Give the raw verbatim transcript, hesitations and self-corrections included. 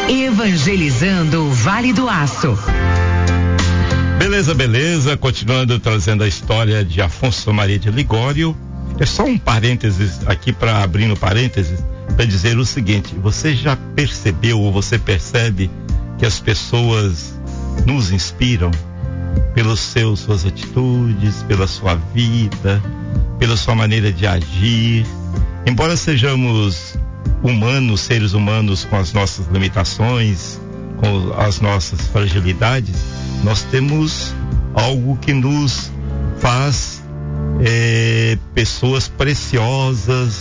Evangelizando o Vale do Aço. Beleza, beleza. Continuando trazendo a história de Afonso Maria de Ligório. É só um parênteses aqui para abrir no parênteses para dizer o seguinte: você já percebeu ou você percebe que as pessoas nos inspiram pelos seus suas atitudes, pela sua vida, pela sua maneira de agir? Embora sejamos humanos, seres humanos com as nossas limitações, com as nossas fragilidades, nós temos algo que nos faz é, pessoas preciosas,